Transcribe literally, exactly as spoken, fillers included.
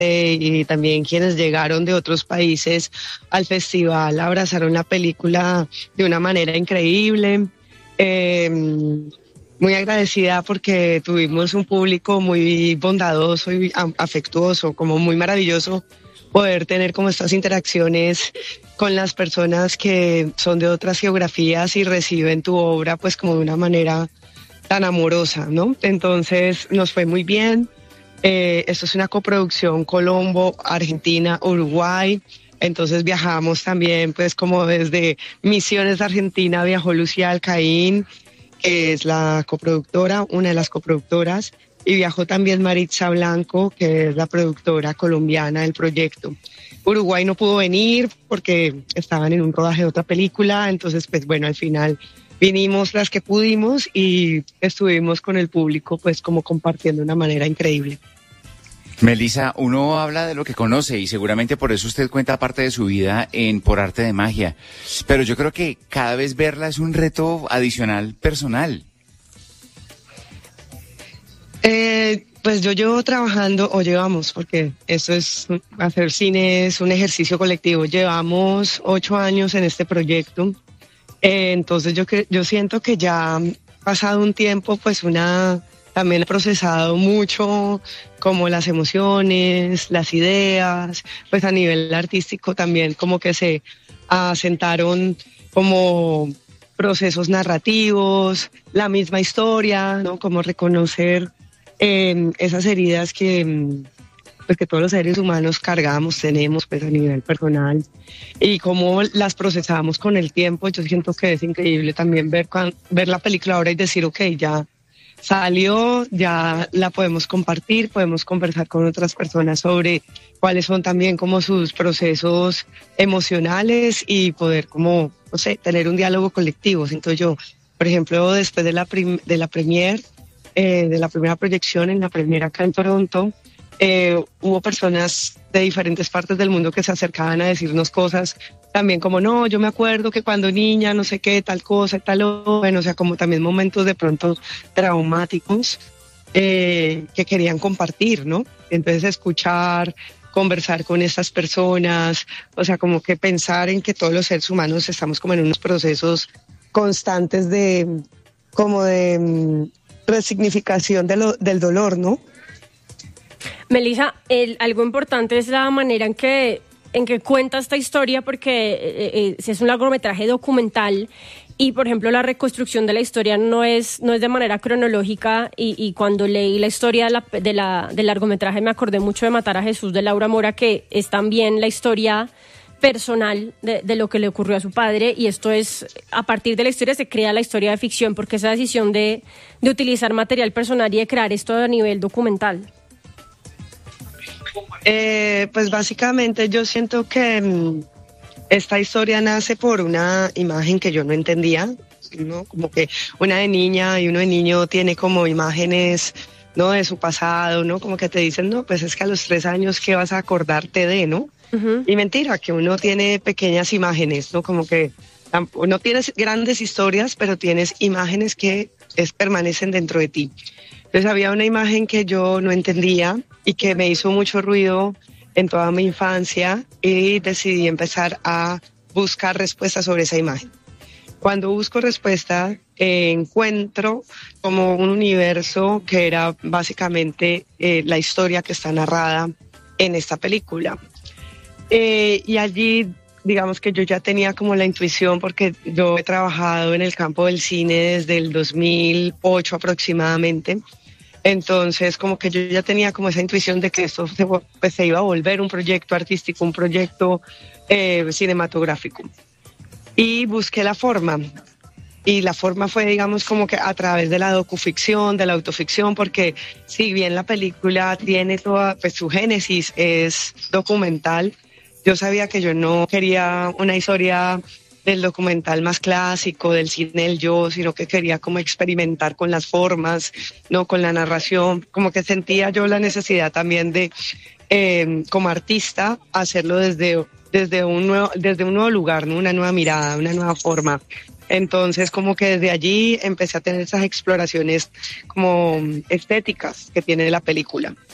y también quienes llegaron de otros países al festival abrazaron la película de una manera increíble. Eh, muy agradecida porque tuvimos un público muy bondadoso y afectuoso, como muy maravilloso poder tener como estas interacciones con las personas que son de otras geografías y reciben tu obra pues como de una manera tan amorosa, ¿no? Entonces nos fue muy bien. Eh, esto es una coproducción Colombo, Argentina, Uruguay. Entonces viajamos también pues como desde Misiones de Argentina viajó Lucía Alcaín, que es la coproductora, una de las coproductoras, y viajó también Maritza Blanco, que es la productora colombiana del proyecto. Uruguay no pudo venir porque estaban en un rodaje de otra película, entonces pues bueno, al final vinimos las que pudimos y estuvimos con el público pues como compartiendo de una manera increíble. Melissa, uno habla de lo que conoce y seguramente por eso usted cuenta parte de su vida en Por Arte de Magia, pero yo creo que cada vez verla es un reto adicional personal. Eh, pues yo llevo trabajando, o llevamos, porque eso es, hacer cine es un ejercicio colectivo, llevamos ocho años en este proyecto. Eh, entonces yo, que, yo siento que ya pasado un tiempo, pues una también he procesado mucho como las emociones, las ideas, pues a nivel artístico también como que se asentaron como procesos narrativos, la misma historia, ¿no? Como reconocer eh, esas heridas que... pues que todos los seres humanos cargamos, tenemos pues a nivel personal y cómo las procesamos con el tiempo. Yo siento que es increíble también ver, ver la película ahora y decir, ok, ya salió, ya la podemos compartir, podemos conversar con otras personas sobre cuáles son también como sus procesos emocionales y poder como, no sé, tener un diálogo colectivo. Siento yo, por ejemplo, después de la, prim de la premier, eh, de la primera proyección en la premier acá en Toronto, Eh, hubo personas de diferentes partes del mundo que se acercaban a decirnos cosas también como, no, yo me acuerdo que cuando niña, no sé qué, tal cosa, tal otra, bueno, o sea, como también momentos de pronto traumáticos eh, que querían compartir, ¿no? Entonces escuchar, conversar con estas personas, o sea, como que pensar en que todos los seres humanos estamos como en unos procesos constantes de, como de um, resignificación de lo, del dolor, ¿no? Melissa, el, algo importante es la manera en que, en que cuenta esta historia, porque eh, eh, es un largometraje documental y, por ejemplo, la reconstrucción de la historia no es, no es de manera cronológica y, y cuando leí la historia de la, de la, del largometraje me acordé mucho de Matar a Jesús de Laura Mora, que es también la historia personal de, de lo que le ocurrió a su padre, y esto es, a partir de la historia se crea la historia de ficción, porque esa decisión de, de utilizar material personal y de crear esto a nivel documental. Eh, pues básicamente yo siento que mmm, esta historia nace por una imagen que yo no entendía, ¿no? Como que una de niña y uno de niño tiene como imágenes, ¿no? De su pasado, ¿no? Como que te dicen, no, pues es que a los tres años, ¿qué vas a acordarte de, no? Uh-huh. Y mentira, que uno tiene pequeñas imágenes, ¿no? Como que no tienes grandes historias, pero tienes imágenes que es, permanecen dentro de ti. Entonces había una imagen que yo no entendía y que me hizo mucho ruido en toda mi infancia y decidí empezar a buscar respuestas sobre esa imagen. Cuando busco respuesta, eh, encuentro como un universo que era básicamente eh, la historia que está narrada en esta película. Eh, y allí, digamos que yo ya tenía como la intuición, porque yo he trabajado en el campo del cine desde el dos mil ocho aproximadamente. Entonces, como que yo ya tenía como esa intuición de que esto se, pues, se iba a volver un proyecto artístico, un proyecto eh, cinematográfico. Y busqué la forma. Y la forma fue, digamos, como que a través de la docuficción, de la autoficción, porque si bien la película tiene toda, pues su génesis es documental, yo sabía que yo no quería una historia del documental más clásico, del cine del yo, sino que quería como experimentar con las formas, no con la narración, como que sentía yo la necesidad también de, eh, como artista, hacerlo desde, desde, un nuevo, desde un nuevo lugar, ¿no? Una nueva mirada, una nueva forma. Entonces, como que desde allí empecé a tener esas exploraciones como estéticas que tiene la película.